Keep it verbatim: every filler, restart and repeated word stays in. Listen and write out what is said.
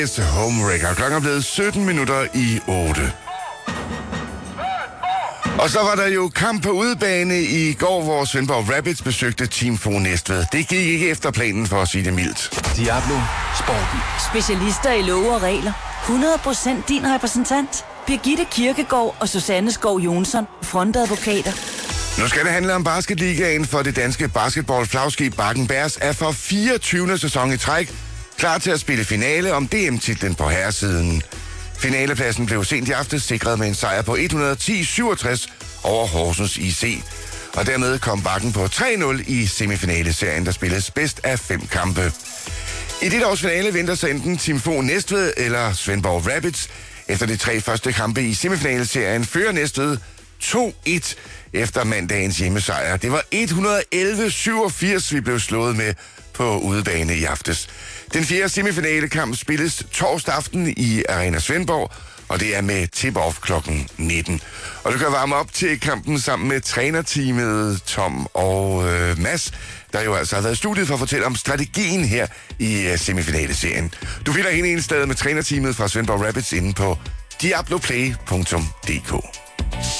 Homewrecker. Klokken er blevet sytten minutter i otte. Og så var der jo kamp på udebane i går, hvor Svendborg Rapids besøgte Team Fo Næstved. Det gik ikke efter planen, for at sige det mildt. Diablo Sporten. Specialister i love og regler. hundrede procent din repræsentant. Birgitte Kirkegaard og Susanne Skov Jonsson, frontadvokater. Nu skal det handle om basketligaen, for det danske basketball-flagskib Bakken Bears er for fireogtyvende sæson i træk klar til at spille finale om D M-titlen på herresiden. Finalepladsen blev sent i aftes sikret med en sejr på et hundrede og ti syvogtres over Horsens I C. Og dermed kom Bakken på tre nul i semifinaleserien, der spilles bedst af fem kampe. I dette års finale venter så enten Team Fo Næstved eller Svendborg Rapids. Efter de tre første kampe i semifinaleserien fører Næstved to et efter mandagens hjemmesejr. Det var et hundrede og elleve syvogfirs, vi blev slået med på udebane i aftes. Den fjerde semifinalekamp spilles torsdag aften i Arena Svendborg, og det er med tip-off klokken nitten. Og du kan varme op til kampen sammen med trænerteamet Tom og øh, Mads, der jo altså har været i studiet for at fortælle om strategien her i uh, semifinaleserien. Du finder hende en sted med trænerteamet fra Svendborg Rapids inde på diabloplay punktum d k.